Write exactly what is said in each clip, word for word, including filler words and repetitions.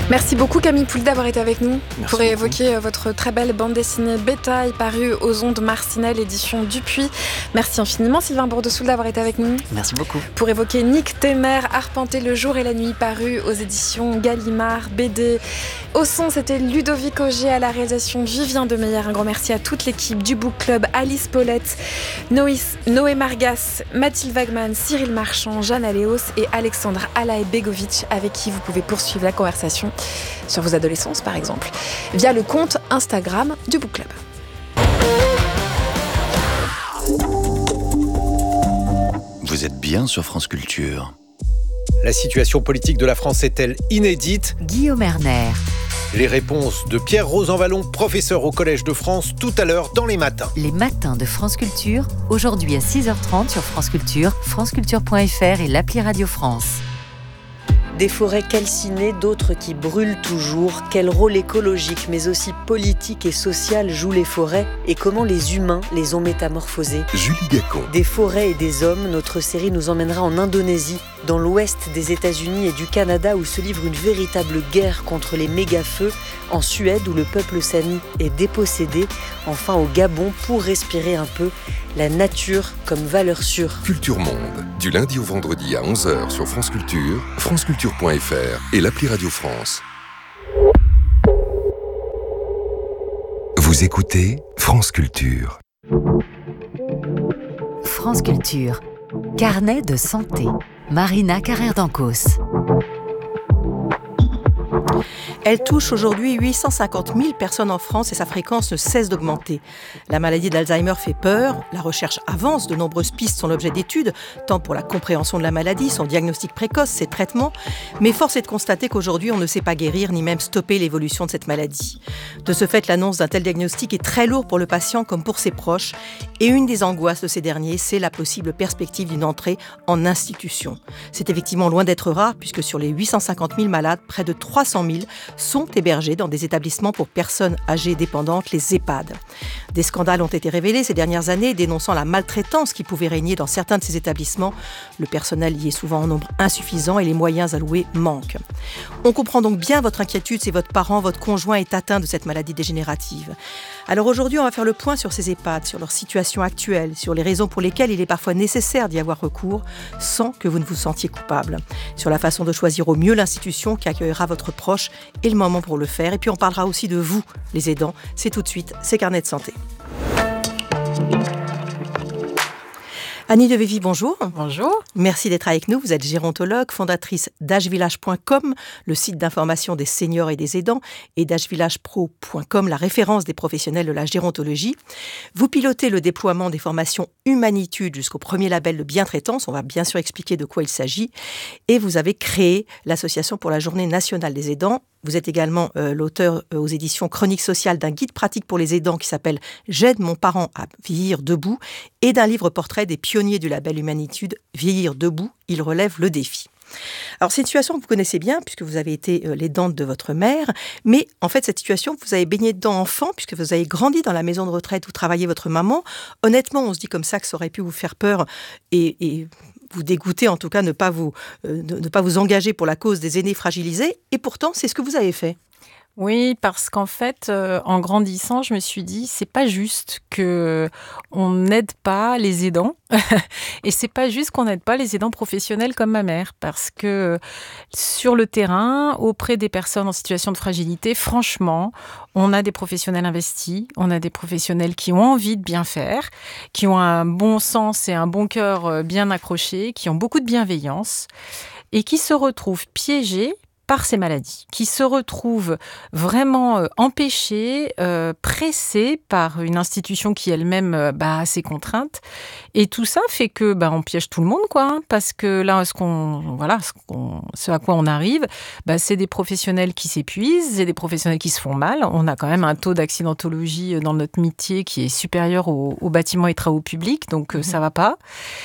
Merci beaucoup Camille Poul d'avoir été avec nous. Merci pour beaucoup. évoquer votre très belle bande dessinée Bétail parue aux ondes Marcinelle, édition Dupuis. Merci infiniment Sylvain Bourdessoul d'avoir été avec nous. Merci beaucoup. Pour évoquer Nick Temer, Arpenter le jour et la nuit, paru aux éditions Gallimard B D. Au son, c'était Ludovic Auger, à la réalisation Vivien Demeyer. Un grand merci à toute l'équipe du Book Club, Alice Paulette, Noïs, Noé Margas, Mathilde Wagman, Cyril Marchand, Jeanne Aléos et Alexandre Alae-Begovic, avec qui vous pouvez poursuivre la conversation sur vos adolescences par exemple, via le compte Instagram du Book Club. Vous êtes bien sur France Culture. La situation politique de la France est-elle inédite ? Guillaume Erner. Les réponses de Pierre Rosanvallon, professeur au Collège de France, tout à l'heure dans Les Matins. Les matins de France Culture, aujourd'hui à six heures trente sur France Culture, franceculture point f r et l'appli Radio France. Des forêts calcinées, d'autres qui brûlent toujours. Quel rôle écologique, mais aussi politique et social jouent les forêts et comment les humains les ont métamorphosées. Julie Gacon. Des forêts et des hommes, notre série nous emmènera en Indonésie, dans l'ouest des États-Unis et du Canada, où se livre une véritable guerre contre les méga-feux, en Suède où le peuple sami est dépossédé, enfin au Gabon pour respirer un peu, la nature comme valeur sûre. Culture Monde, du lundi au vendredi à onze heures sur France Culture, franceculture point f r et l'appli Radio France. Vous écoutez France Culture. France Culture, carnet de santé. Marina Carrère d'Ancos. Elle touche aujourd'hui huit cent cinquante mille personnes en France et sa fréquence ne cesse d'augmenter. La maladie d'Alzheimer fait peur, la recherche avance, de nombreuses pistes sont l'objet d'études, tant pour la compréhension de la maladie, son diagnostic précoce, ses traitements, mais force est de constater qu'aujourd'hui on ne sait pas guérir ni même stopper l'évolution de cette maladie. De ce fait, l'annonce d'un tel diagnostic est très lourde pour le patient comme pour ses proches, et une des angoisses de ces derniers, c'est la possible perspective d'une entrée en institution. C'est effectivement loin d'être rare, puisque sur les huit cent cinquante mille malades, près de trois cent mille sont hébergés dans des établissements pour personnes âgées dépendantes, les EHPAD. Des scandales ont été révélés ces dernières années, dénonçant la maltraitance qui pouvait régner dans certains de ces établissements. Le personnel y est souvent en nombre insuffisant et les moyens alloués manquent. On comprend donc bien votre inquiétude si votre parent, votre conjoint est atteint de cette maladie dégénérative. Alors aujourd'hui, on va faire le point sur ces EHPAD, sur leur situation actuelle, sur les raisons pour lesquelles il est parfois nécessaire d'y avoir recours sans que vous ne vous sentiez coupable, sur la façon de choisir au mieux l'institution qui accueillera votre proche et le moment pour le faire. Et puis on parlera aussi de vous, les aidants. C'est tout de suite, c'est Carnet de santé. Annie Devévy, bonjour. Bonjour. Merci d'être avec nous. Vous êtes gérontologue, fondatrice d'âge village point com, le site d'information des seniors et des aidants, et d'âge village pro point com, la référence des professionnels de la gérontologie. Vous pilotez le déploiement des formations Humanitude jusqu'au premier label de bientraitance. On va bien sûr expliquer de quoi il s'agit. Et vous avez créé l'association pour la Journée nationale des aidants. Vous êtes également euh, l'auteur euh, aux éditions Chroniques sociales d'un guide pratique pour les aidants qui s'appelle « J'aide mon parent à vieillir debout » et d'un livre portrait des pionniers du label Humanitude « Vieillir debout, il relève le défi ». Alors, c'est une situation que vous connaissez bien, puisque vous avez été euh, l'aidante de votre mère, mais en fait, cette situation, vous avez baigné dedans enfant, puisque vous avez grandi dans la maison de retraite où travaillait votre maman. Honnêtement, on se dit comme ça que ça aurait pu vous faire peur et... et vous dégoûter, en tout cas, ne pas vous, euh, ne, ne pas vous engager pour la cause des aînés fragilisés. Et pourtant, c'est ce que vous avez fait. Oui, parce qu'en fait, euh, en grandissant, je me suis dit, c'est pas juste que on n'aide pas les aidants, et c'est pas juste qu'on n'aide pas les aidants professionnels comme ma mère, parce que sur le terrain, auprès des personnes en situation de fragilité, franchement, on a des professionnels investis, on a des professionnels qui ont envie de bien faire, qui ont un bon sens et un bon cœur bien accroché, qui ont beaucoup de bienveillance, et qui se retrouvent piégés par ces maladies, qui se retrouvent vraiment euh, empêchés, euh, pressés par une institution qui elle-même euh, bah, a ses contraintes. Et tout ça fait que bah, on piège tout le monde, quoi, hein, parce que là, ce, qu'on, voilà, ce, qu'on, ce à quoi on arrive, bah, c'est des professionnels qui s'épuisent, c'est des professionnels qui se font mal. On a quand même un taux d'accidentologie dans notre métier qui est supérieur aux, aux bâtiments et travaux publics, donc euh, mmh. ça va pas.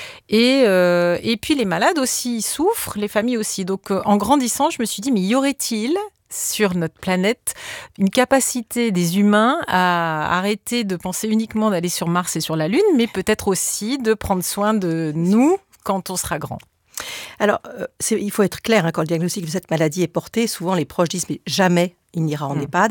Et, euh, et puis les malades aussi souffrent, les familles aussi. Donc euh, en grandissant, je me suis dit, mais y aurait-il sur notre planète une capacité des humains à arrêter de penser uniquement d'aller sur Mars et sur la Lune, mais peut-être aussi de prendre soin de nous quand on sera grand? Alors, euh, c'est, il faut être clair, hein, quand le diagnostic de cette maladie est porté, souvent les proches disent « mais jamais il n'ira en mmh. EHPAD ».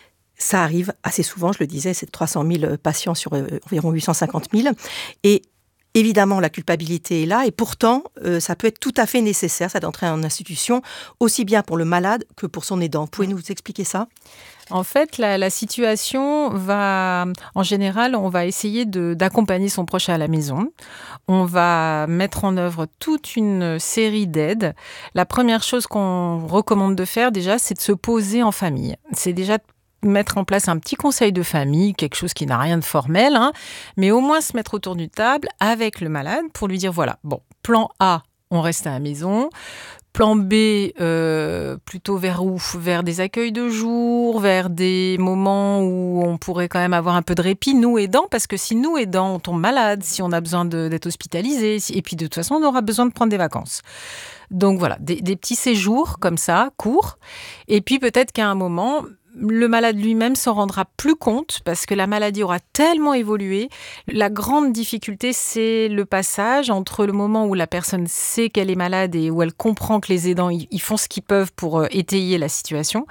Ça arrive assez souvent, je le disais, c'est trois cent mille patients sur euh, environ huit cent cinquante mille. Et évidemment, la culpabilité est là et pourtant, euh, ça peut être tout à fait nécessaire, ça d'entrer en institution, aussi bien pour le malade que pour son aidant. Pouvez-vous nous expliquer ça ? En fait, la, la situation va, en général, on va essayer de, d'accompagner son proche à la maison. On va mettre en œuvre toute une série d'aides. La première chose qu'on recommande de faire, déjà, c'est de se poser en famille. C'est déjà mettre en place un petit conseil de famille, quelque chose qui n'a rien de formel, hein, mais au moins se mettre autour d'une table avec le malade pour lui dire, voilà, bon, plan A, on reste à la maison. Plan B, euh, plutôt vers où ? Vers des accueils de jour, vers des moments où on pourrait quand même avoir un peu de répit, nous aidants, parce que si nous aidants, on tombe malade, si on a besoin de, d'être hospitalisé, et puis de toute façon, on aura besoin de prendre des vacances. Donc voilà, des, des petits séjours comme ça, courts, et puis peut-être qu'à un moment, le malade lui-même s'en rendra plus compte parce que la maladie aura tellement évolué. La grande difficulté, c'est le passage entre le moment où la personne sait qu'elle est malade et où elle comprend que les aidants ils font ce qu'ils peuvent pour étayer la situation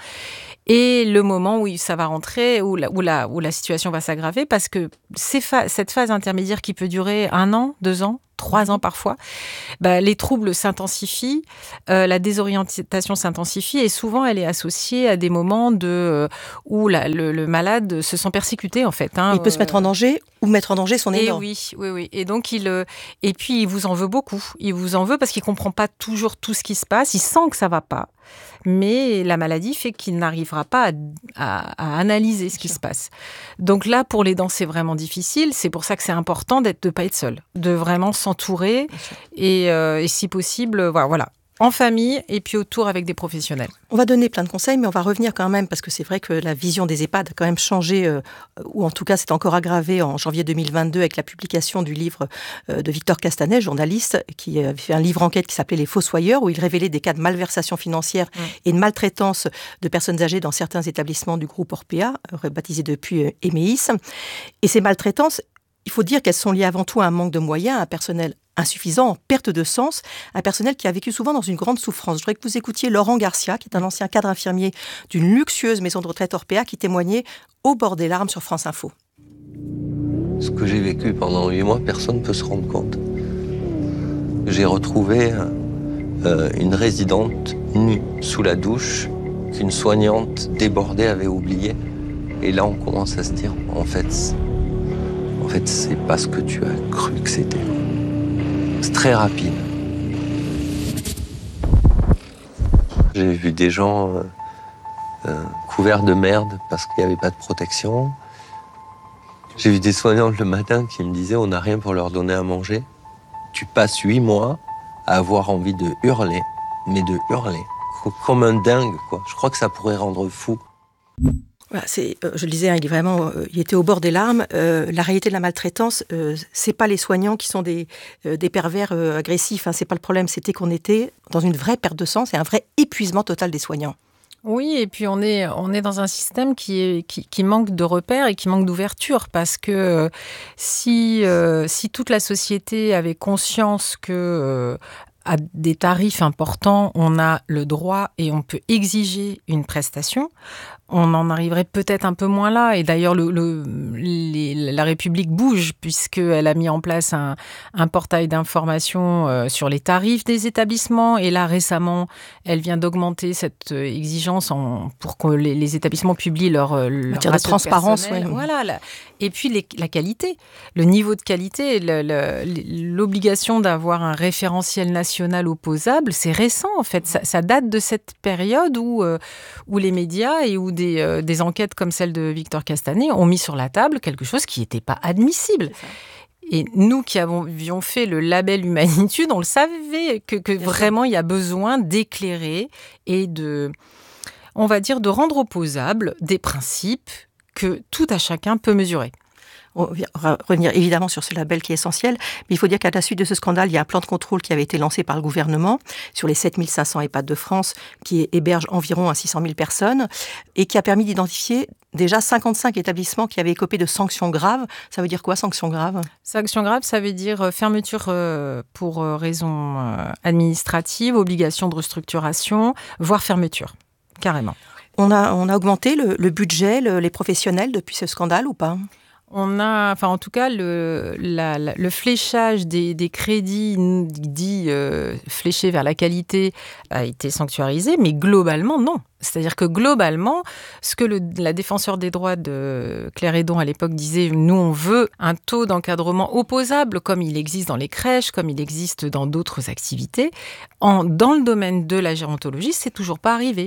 et le moment où ça va rentrer, où la, où la, où la situation va s'aggraver parce que c'est fa- cette phase intermédiaire qui peut durer un an, deux ans, trois ans parfois, bah, les troubles s'intensifient, euh, la désorientation s'intensifie et souvent elle est associée à des moments de, euh, où la, le, le malade se sent persécuté en fait. Hein, il peut euh, se mettre en danger ou mettre en danger son aidant. Et oui, oui, oui. Et donc il, euh, et puis il vous en veut beaucoup. Il vous en veut parce qu'il comprend pas toujours tout ce qui se passe. Il sent que ça va pas. Mais la maladie fait qu'il n'arrivera pas à, à, à analyser ce qui se passe. Donc là, pour l'aidant, c'est vraiment difficile. C'est pour ça que c'est important d'être, de ne pas être seul, de vraiment s'entourer et, euh, et si possible, voilà, voilà, en famille et puis autour avec des professionnels. On va donner plein de conseils, mais on va revenir quand même, parce que c'est vrai que la vision des EHPAD a quand même changé, euh, ou en tout cas c'est encore aggravé en janvier deux mille vingt-deux avec la publication du livre euh, de Victor Castanet, journaliste, qui avait fait un livre enquête qui s'appelait « Les Fossoyeurs », où il révélait des cas de malversation financière mmh. et de maltraitance de personnes âgées dans certains établissements du groupe Orpea, rebaptisé depuis euh, Emeis. Et ces maltraitances, il faut dire qu'elles sont liées avant tout à un manque de moyens, à un personnel insuffisant, en perte de sens, un personnel qui a vécu souvent dans une grande souffrance. Je voudrais que vous écoutiez Laurent Garcia, qui est un ancien cadre infirmier d'une luxueuse maison de retraite Orpea, qui témoignait au bord des larmes sur France Info. Ce que j'ai vécu pendant huit mois, personne ne peut se rendre compte. J'ai retrouvé euh, une résidente nue sous la douche qu'une soignante débordée avait oubliée. Et là, on commence à se dire, en fait, en fait, c'est pas ce que tu as cru que c'était. C'est très rapide. J'ai vu des gens euh, euh, couverts de merde parce qu'il n'y avait pas de protection. J'ai vu des soignantes le matin qui me disaient on n'a rien pour leur donner à manger. Tu passes huit mois à avoir envie de hurler, mais de hurler, comme un dingue, quoi. Je crois que ça pourrait rendre fou. Voilà, c'est, euh, je le disais, hein, il, est vraiment, euh, il était au bord des larmes. Euh, la réalité de la maltraitance, euh, c'est pas les soignants qui sont des, euh, des pervers euh, agressifs. Hein, c'est pas le problème. C'était qu'on était dans une vraie perte de sens et un vrai épuisement total des soignants. Oui, et puis on est, on est dans un système qui, est, qui, qui manque de repères et qui manque d'ouverture parce que euh, si, euh, si toute la société avait conscience que euh, à des tarifs importants, on a le droit et on peut exiger une prestation, on en arriverait peut-être un peu moins là. Et d'ailleurs, le, le, les, la République bouge puisqu'elle a mis en place un, un portail d'information euh, sur les tarifs des établissements. Et là, récemment, elle vient d'augmenter cette exigence en, pour que les, les établissements publient leur, leur ratio de transparence. Ouais. Voilà. La, et puis, les, la qualité, le niveau de qualité, le, le, l'obligation d'avoir un référentiel national opposable, c'est récent en fait. Ça, ça date de cette période où, euh, où les médias et où Des, euh, des enquêtes comme celle de Victor Castanet ont mis sur la table quelque chose qui n'était pas admissible. Et nous qui avons, avions fait le label Humanitude, on le savait que, que vraiment il y a besoin d'éclairer et de, on va dire, de rendre opposables des principes que tout à chacun peut mesurer. On va revenir évidemment sur ce label qui est essentiel, mais il faut dire qu'à la suite de ce scandale, il y a un plan de contrôle qui avait été lancé par le gouvernement sur les sept mille cinq cents EHPAD de France qui hébergent environ six cent mille personnes et qui a permis d'identifier déjà cinquante-cinq établissements qui avaient écopé de sanctions graves. Ça veut dire quoi, sanctions graves ? Sanctions graves, ça veut dire fermeture pour raison administrative, obligation de restructuration, voire fermeture, carrément. On a, on a augmenté le, le budget, le, les professionnels depuis ce scandale ou pas ? On a, enfin en tout cas, le, la, la, le fléchage des, des crédits dits euh, fléchés vers la qualité a été sanctuarisé, mais globalement, non. C'est-à-dire que globalement, ce que le, la défenseur des droits de Claire Hédon à l'époque disait, nous on veut un taux d'encadrement opposable comme il existe dans les crèches, comme il existe dans d'autres activités. En, dans le domaine de la gérontologie, c'est toujours pas arrivé.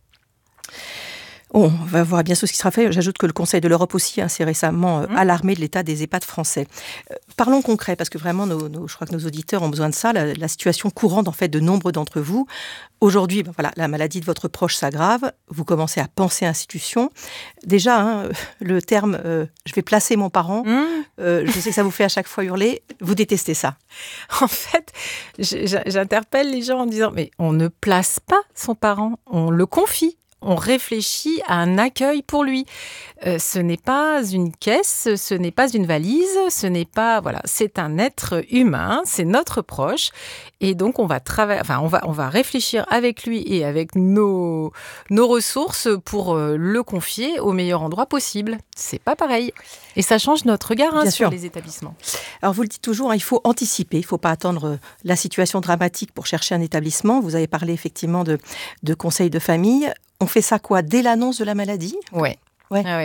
On va voir bien sûr ce qui sera fait. J'ajoute que le Conseil de l'Europe aussi hein, s'est récemment euh, mmh. alarmé de l'état des EHPAD français. Euh, parlons concret, parce que vraiment, nos, nos, je crois que nos auditeurs ont besoin de ça. La, la situation courante, en fait, de nombre d'entre vous. Aujourd'hui, ben voilà, la maladie de votre proche s'aggrave. Vous commencez à penser institution. Déjà, hein, le terme euh, « je vais placer mon parent mmh. », euh, je sais que ça vous fait à chaque fois hurler. Vous détestez ça. En fait, j'interpelle les gens en disant « mais on ne place pas son parent, on le confie ». On réfléchit à un accueil pour lui. Euh, ce n'est pas une caisse, ce n'est pas une valise, ce n'est pas voilà, c'est un être humain, c'est notre proche, et donc on va travailler, enfin on va on va réfléchir avec lui et avec nos nos ressources pour euh, le confier au meilleur endroit possible. C'est pas pareil, et ça change notre regard hein, sur les établissements. Alors vous le dites toujours, hein, il faut anticiper, il ne faut pas attendre la situation dramatique pour chercher un établissement. Vous avez parlé effectivement de de conseils de famille. On fait ça quoi, dès l'annonce de la maladie ? Ouais. Ouais. Ah ouais.